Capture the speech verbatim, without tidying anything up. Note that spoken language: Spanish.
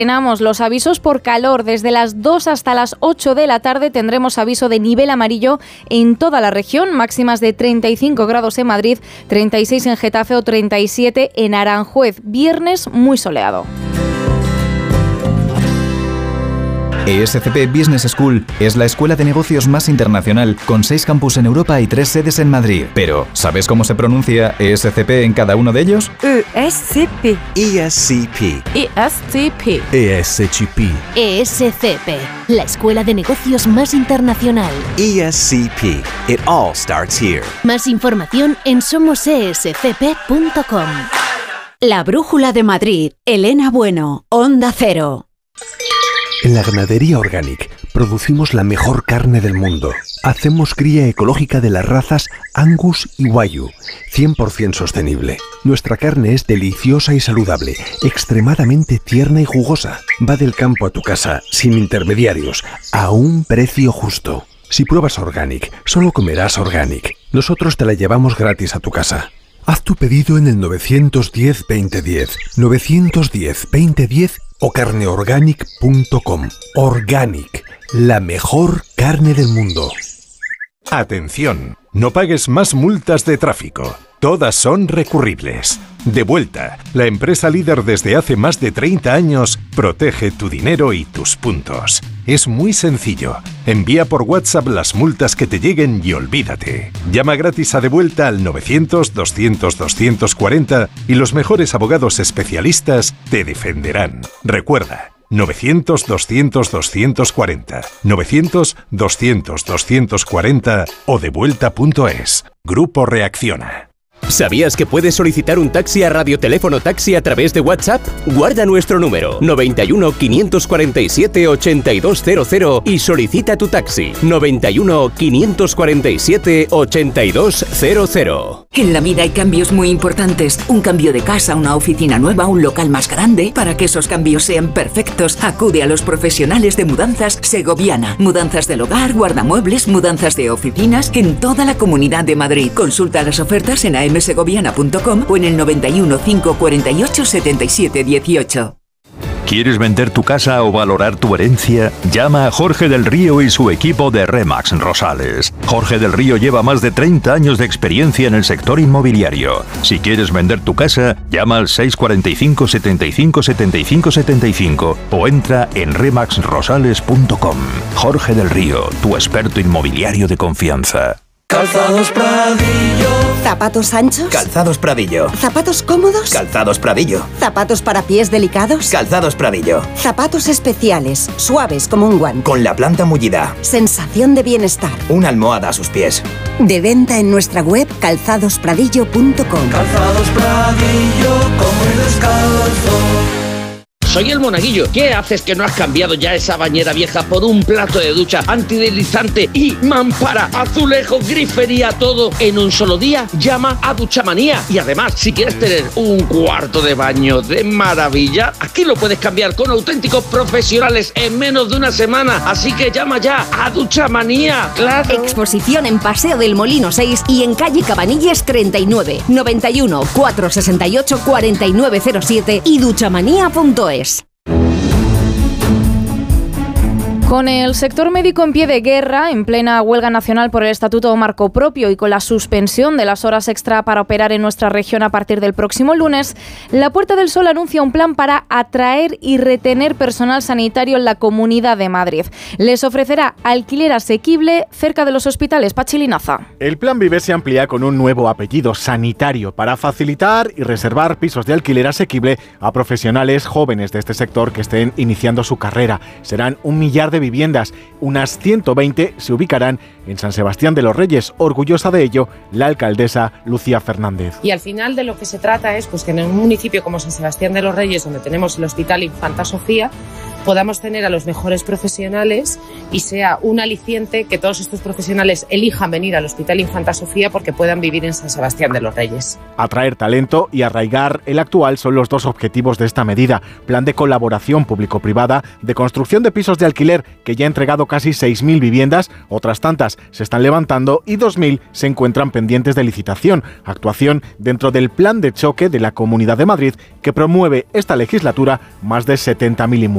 Tenemos los avisos por calor. Desde las dos hasta las ocho de la tarde tendremos aviso de nivel amarillo en toda la región, máximas de treinta y cinco grados en Madrid, treinta y seis en Getafe o treinta y siete en Aranjuez. Viernes muy soleado. E S C P Business School es la escuela de negocios más internacional, con seis campus en Europa y tres sedes en Madrid. Pero, ¿sabes cómo se pronuncia E S C P en cada uno de ellos? E S C P. E S C P. E S C P. E S C P. E S C P, la escuela de negocios más internacional. E S C P. It all starts here. Más información en somos e s c p punto com. La Brújula de Madrid. Elena Bueno, Onda Cero. En la Ganadería Organic producimos la mejor carne del mundo. Hacemos cría ecológica de las razas Angus y Wagyu, cien por ciento sostenible. Nuestra carne es deliciosa y saludable, extremadamente tierna y jugosa. Va del campo a tu casa, sin intermediarios, a un precio justo. Si pruebas Organic, solo comerás Organic. Nosotros te la llevamos gratis a tu casa. Haz tu pedido en el nueve uno cero, veinte diez, nueve uno cero, veinte diez o carneorganic punto com. Organic, la mejor carne del mundo. Atención, no pagues más multas de tráfico. Todas son recurribles. Devuelta, la empresa líder desde hace más de treinta años, protege tu dinero y tus puntos. Es muy sencillo. Envía por WhatsApp las multas que te lleguen y olvídate. Llama gratis a Devuelta al novecientos, doscientos, doscientos cuarenta y los mejores abogados especialistas te defenderán. Recuerda, novecientos, doscientos, doscientos cuarenta, novecientos, doscientos, doscientos cuarenta o devuelta punto es. Grupo Reacciona. ¿Sabías que puedes solicitar un taxi a Radioteléfono Taxi a través de WhatsApp? Guarda nuestro número noventa y uno, quinientos cuarenta y siete, ochenta y dos cero cero y solicita tu taxi noventa y uno, quinientos cuarenta y siete, ochenta y dos cero cero. En la vida hay cambios muy importantes. Un cambio de casa, una oficina nueva, un local más grande. Para que esos cambios sean perfectos, acude a los profesionales de Mudanzas Segoviana. Mudanzas del hogar, guardamuebles, mudanzas de oficinas en toda la Comunidad de Madrid. Consulta las ofertas en a m segoviana punto com o en el noventa y uno, cinco cuarenta y ocho, setenta y siete dieciocho. ¿Quieres vender tu casa o valorar tu herencia? Llama a Jorge del Río y su equipo de Remax Rosales. Jorge del Río lleva más de treinta años de experiencia en el sector inmobiliario. Si quieres vender tu casa, llama al seis cuarenta y cinco, setenta y cinco, setenta y cinco, setenta y cinco o entra en remax rosales punto com. Jorge del Río, tu experto inmobiliario de confianza. Calzados Pradillo. ¿Zapatos anchos? Calzados Pradillo. ¿Zapatos cómodos? Calzados Pradillo. ¿Zapatos para pies delicados? Calzados Pradillo. Zapatos especiales, suaves como un guante. Con la planta mullida. Sensación de bienestar. Una almohada a sus pies. De venta en nuestra web calzados pradillo punto com. Calzados Pradillo, como el descalzo. Soy el Monaguillo. ¿Qué haces que no has cambiado ya esa bañera vieja por un plato de ducha antideslizante y mampara, azulejos, grifería, todo en un solo día? Llama a Duchamanía. Y además, si quieres tener un cuarto de baño de maravilla, aquí lo puedes cambiar con auténticos profesionales en menos de una semana. Así que llama ya a Duchamanía. ¡Claro! Exposición en Paseo del Molino seis y en calle Cabanilles treinta y nueve, noventa y uno, cuatrocientos sesenta y ocho, cuarenta y nueve cero siete y duchamanía punto es. Con el sector médico en pie de guerra, en plena huelga nacional por el Estatuto Marco Propio y con la suspensión de las horas extra para operar en nuestra región a partir del próximo lunes, la Puerta del Sol anuncia un plan para atraer y retener personal sanitario en la Comunidad de Madrid. Les ofrecerá alquiler asequible cerca de los hospitales. Pachi Linaza. El Plan Vive se amplía con un nuevo apellido, sanitario, para facilitar y reservar pisos de alquiler asequible a profesionales jóvenes de este sector que estén iniciando su carrera. Serán un millar de viviendas, unas ciento veinte se ubicarán en San Sebastián de los Reyes. Orgullosa de ello, la alcaldesa Lucía Fernández. Y al final de lo que se trata es pues, que en un municipio como San Sebastián de los Reyes, donde tenemos el Hospital Infanta Sofía, podamos tener a los mejores profesionales y sea un aliciente que todos estos profesionales elijan venir al Hospital Infanta Sofía porque puedan vivir en San Sebastián de los Reyes. Atraer talento y arraigar el actual son los dos objetivos de esta medida. Plan de colaboración público-privada, de construcción de pisos de alquiler, que ya ha entregado casi seis mil viviendas, otras tantas se están levantando y dos mil se encuentran pendientes de licitación. Actuación dentro del plan de choque de la Comunidad de Madrid que promueve esta legislatura más de setenta mil inmuebles.